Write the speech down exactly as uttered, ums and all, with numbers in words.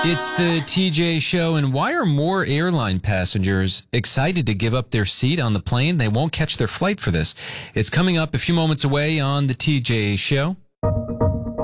It's the T J Show, and why are more airline passengers excited to give up their seat on the plane? They won't catch their flight for this. It's coming up a few moments away on the T J Show.